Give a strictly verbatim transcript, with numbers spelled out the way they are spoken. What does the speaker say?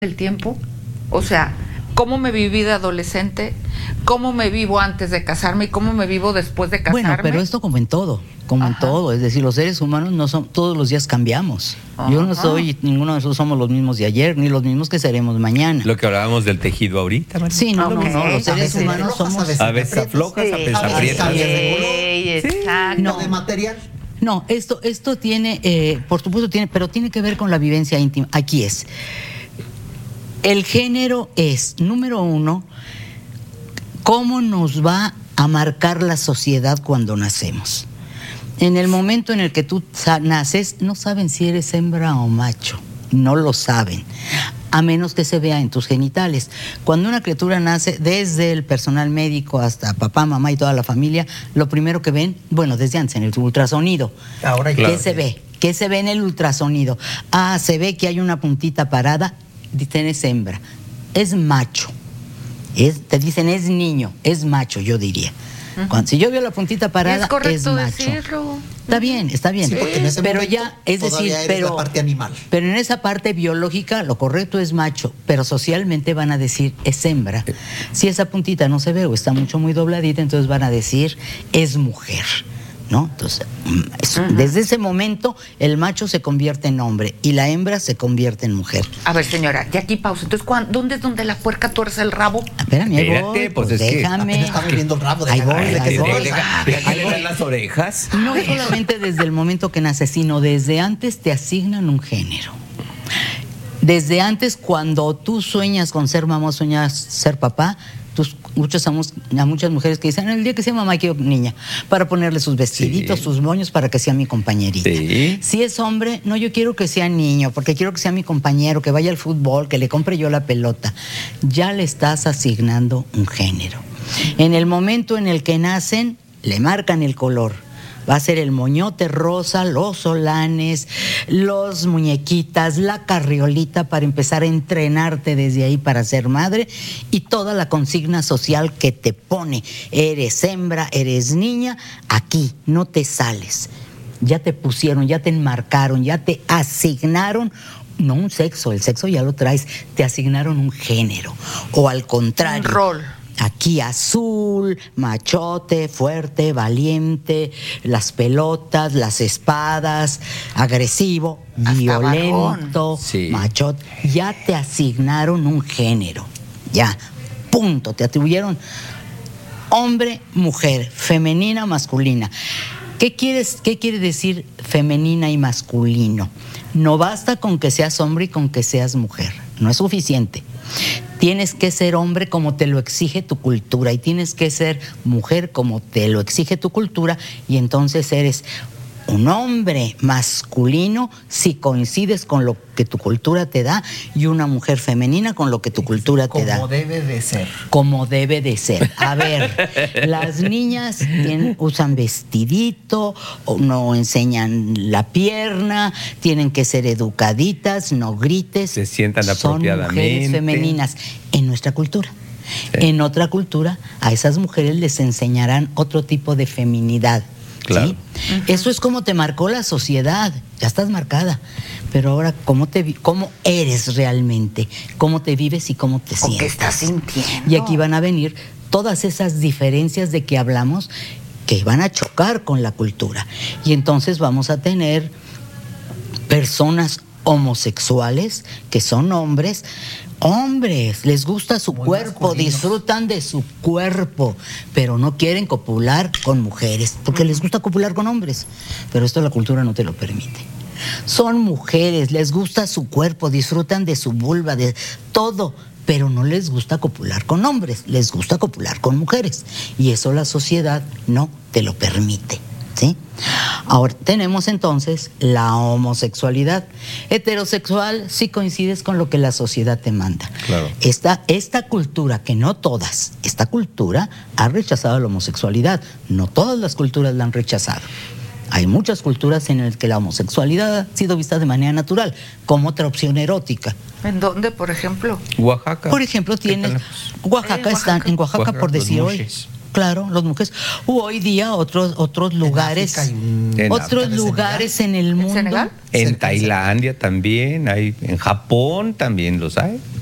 el tiempo, o sea, cómo me viví de adolescente, cómo me vivo antes de casarme y cómo me vivo después de casarme. Bueno, pero esto como en todo, como Ajá. en todo, es decir, los seres humanos no son, todos los días cambiamos. Ajá. Yo no soy, ninguno de nosotros somos los mismos de ayer, ni los mismos que seremos mañana. Lo que hablábamos del tejido ahorita, María. Sí, no, no, no, los seres humanos somos... A veces aflojas, a veces aprietas. Exacto. No, de material. No, esto, esto tiene, eh, por supuesto tiene, pero tiene que ver con la vivencia íntima. Aquí es. El género es, número uno, cómo nos va a marcar la sociedad cuando nacemos. En el momento en el que tú naces, no saben si eres hembra o macho, no lo saben, a menos que se vea en tus genitales. Cuando una criatura nace, desde el personal médico hasta papá, mamá y toda la familia, lo primero que ven, bueno, desde antes, en el ultrasonido. Ahora, ¿qué claro. se ve? ¿Qué se ve en el ultrasonido? Ah, se ve que hay una puntita parada. Dicen es hembra, es macho, es, te dicen es niño, es macho, yo diría. Uh-huh. Cuando, si yo veo la puntita parada, es, correcto es macho. Decirlo. Está bien, está bien. Sí, porque en ese pero momento ya, es decir, eres pero, la parte animal. pero en esa parte biológica lo correcto es macho, pero socialmente van a decir es hembra. Si esa puntita no se ve o está mucho muy dobladita, entonces van a decir es mujer. ¿No? Entonces, uh-huh. desde ese momento el macho se convierte en hombre y la hembra se convierte en mujer. A ver, señora, de aquí pausa. Entonces, ¿dónde es donde la puerca tuerce el rabo? Espérame, ahí Espérate, voy, pues, pues es déjame. Que estamos viendo el rabo. Ahí voy, ahí Deja, voy. deja, deja que le vean las orejas. No solamente desde el momento que naces, sino desde antes te asignan un género. Desde antes, cuando tú sueñas con ser mamá, sueñas ser papá, tus, muchos, a muchas mujeres que dicen, el día que sea mamá quiero niña, para ponerle sus vestiditos, sí. sus moños, para que sea mi compañerita. Sí. Si es hombre, no, yo quiero que sea niño, porque quiero que sea mi compañero, que vaya al fútbol, que le compre yo la pelota. Ya le estás asignando un género. En el momento en el que nacen, le marcan el color. Va a ser el moñote rosa, los solanes, los muñequitas, la carriolita para empezar a entrenarte desde ahí para ser madre y toda la consigna social que te pone. Eres hembra, eres niña, aquí no te sales. Ya te pusieron, ya te enmarcaron, ya te asignaron. No un sexo, el sexo ya lo traes, te asignaron un género. O al contrario. Un rol. Aquí azul, machote, fuerte, valiente, las pelotas, las espadas, agresivo, hasta violento, sí. machote. Ya te asignaron un género. Ya, punto. Te atribuyeron hombre, mujer, femenina, masculina. ¿Qué quieres, qué quiere decir femenina y masculino? No basta con que seas hombre y con que seas mujer. No es suficiente. Tienes que ser hombre como te lo exige tu cultura y tienes que ser mujer como te lo exige tu cultura y entonces eres un hombre masculino si coincides con lo que tu cultura te da y una mujer femenina con lo que tu cultura te da. Como debe de ser. Como debe de ser. A ver, las niñas tienen, usan vestidito, o no enseñan la pierna, tienen que ser educaditas, no grites. Se sientan son apropiadamente. Mujeres femeninas en nuestra cultura. Sí. En otra cultura, a esas mujeres les enseñarán otro tipo de feminidad. Claro. ¿Sí? Uh-huh. Eso es como te marcó la sociedad, ya estás marcada. Pero ahora, ¿cómo te cómo eres realmente? ¿Cómo te vives y cómo te sientes? ¿Qué estás sintiendo? Y aquí van a venir todas esas diferencias de que hablamos que van a chocar con la cultura. Y entonces vamos a tener personas homosexuales que son hombres. Hombres, les gusta su Muy cuerpo, masculinos. Disfrutan de su cuerpo, pero no quieren copular con mujeres, porque les gusta copular con hombres, pero esto la cultura no te lo permite. Son mujeres, les gusta su cuerpo, disfrutan de su vulva, de todo, pero no les gusta copular con hombres, les gusta copular con mujeres, y eso la sociedad no te lo permite. ¿Sí? Ahora tenemos entonces la homosexualidad. Heterosexual si coincides con lo que la sociedad te manda. Claro. Esta, esta cultura, que no todas, esta cultura ha rechazado la homosexualidad. No todas las culturas la han rechazado. Hay muchas culturas en las que la homosexualidad ha sido vista de manera natural, como otra opción erótica. ¿En dónde, por ejemplo? Oaxaca. Por ejemplo, tiene Oaxaca, eh, Oaxaca. Están en Oaxaca, Oaxaca por decir hoy. claro, las mujeres. U hoy día otros otros lugares, En En otros África, lugares en el ¿En mundo. Senegal? En Cerca, Tailandia también hay, en Japón también los hay.